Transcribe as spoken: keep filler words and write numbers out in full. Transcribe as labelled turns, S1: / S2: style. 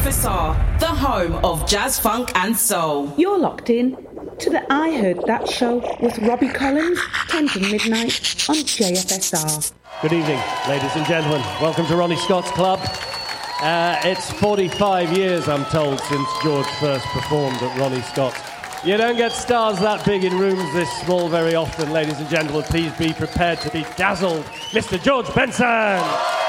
S1: F S R, the home of jazz, funk and soul.
S2: You're locked in to the I Heard That show with Robbie Collins, ten to midnight on J F S R.
S3: Good evening, ladies and gentlemen. Welcome to Ronnie Scott's Club. Uh, it's forty-five years, I'm told, since George first performed at Ronnie Scott's. You don't get stars that big in rooms this small very often, ladies and gentlemen. Please be prepared to be dazzled. Mister George Benson!